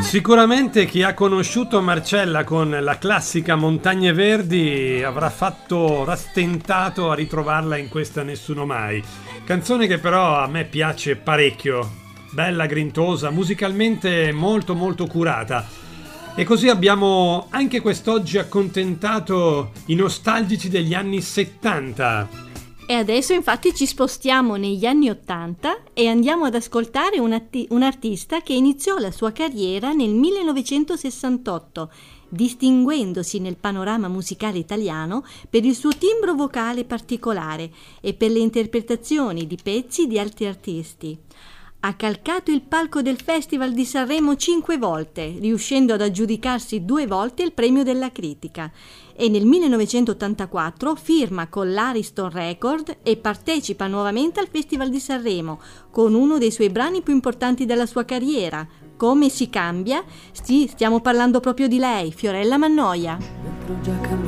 Sicuramente chi ha conosciuto Marcella con la classica Montagne Verdi avrà fatto rastentato a ritrovarla in questa Nessuno Mai. Canzone che però a me piace parecchio, bella, grintosa, musicalmente molto molto curata. E così abbiamo anche quest'oggi accontentato i nostalgici degli anni 70. E adesso infatti ci spostiamo negli anni 80 e andiamo ad ascoltare un artista che iniziò la sua carriera nel 1968, distinguendosi nel panorama musicale italiano per il suo timbro vocale particolare e per le interpretazioni di pezzi di altri artisti. Ha calcato il palco del Festival di Sanremo 5 volte, riuscendo ad aggiudicarsi 2 volte il premio della critica, e nel 1984 firma con l'Ariston Record e partecipa nuovamente al Festival di Sanremo con uno dei suoi brani più importanti della sua carriera, Come si cambia. Sì, stiamo parlando proprio di lei, Fiorella Mannoia.